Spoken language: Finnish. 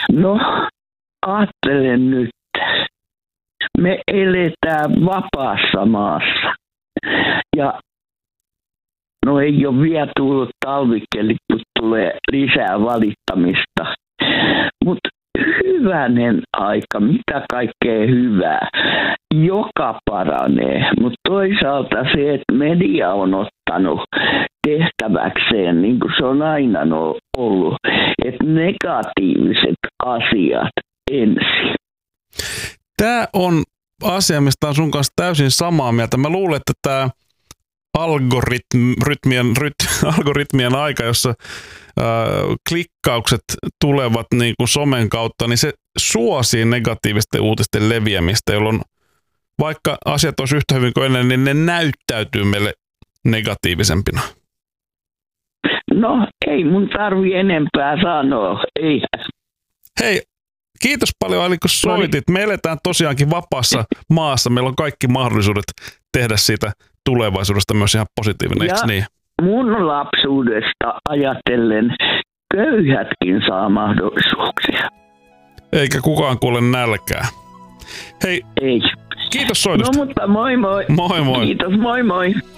No, ajattelen nyt. Me eletään vapaassa maassa. Ja no ei ole vielä tullut talvikeli, kun tulee lisää valittamista. Mutta hyvänen aika, mitä kaikkea hyvää, joka paranee. Mutta toisaalta se, että media on ottanut tehtäväkseen, niin kuin se on aina ollut, että negatiiviset asiat ensin. Tämä on asia, mistä on sun kanssa täysin samaa mieltä. Mä luulen, että tämä algoritmien aika, jossa klikkaukset tulevat niin kuin somen kautta, niin se suosii negatiivisten uutisten leviämistä, jolloin vaikka asiat olisi yhtä hyvin kuin ennen, niin ne näyttäytyy meille negatiivisempina. No, ei mun tarvi enempää sanoa. Ei. Hei, kiitos paljon Ali, kun soitit. Me eletään tosiaankin vapaassa maassa. Meillä on kaikki mahdollisuudet tehdä siitä tulevaisuudesta myös ihan positiivinen, eikö niin? Mun lapsuudesta ajatellen köyhätkin saa mahdollisuuksia. Eikä kukaan kuule nälkää. Hei, ei. Kiitos soitosta. No mutta moi moi. Moi moi. Kiitos, moi moi.